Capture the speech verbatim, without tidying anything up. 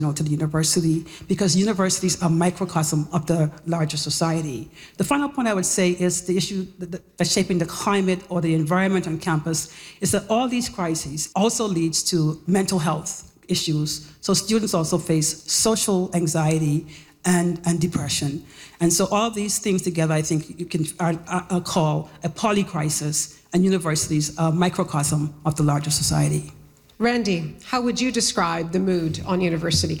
know, to the university, because universities are microcosm of the larger society. The final point I would say is the issue that's shaping the climate or the environment on campus is that all these crises also leads to mental health issues. So students also face social anxiety and, and depression. And so all these things together, I think you can are, are call a polycrisis, and universities are a microcosm of the larger society. Randy, how would you describe the mood on university